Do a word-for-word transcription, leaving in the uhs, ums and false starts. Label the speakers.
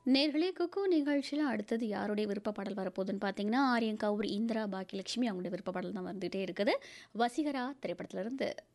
Speaker 1: நேர்களே குக்கு நிகழ்ச்சியில் அடுத்தது யாருடைய விருப்ப பாடல் வரப்போகுதுன்னு பார்த்தீங்கன்னா, ஆரியன் கௌரி, இந்திரா, பாக்கியலட்சுமி அவங்களுடைய விருப்ப பாடல் தான் வந்துகிட்டே இருக்குது. வசீகரா திரைப்படத்திலிருந்து.